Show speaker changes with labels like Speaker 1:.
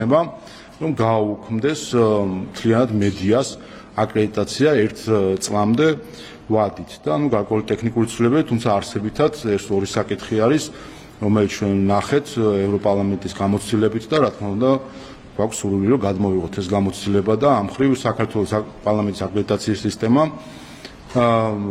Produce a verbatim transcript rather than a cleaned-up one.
Speaker 1: რომ გააუქმდეს მთლიანად მედიას აკრედიტაცია ერთ წლამდე ვადით და ნუ გარკვეული ტექნიკური ცვლილებები, თუმცა არსებითად ეს ორი საკითხი არის, რომელიც ჩვენ ნახეთ ევროპარლამენტის გამოცდილებით და რა თქმა უნდა გვაქვს სურვილი რომ გადმოვიღოთ ეს გამოცდილება და ამ მხრივ საქართველოს პარლამენტის აკრედიტაციის სისტემა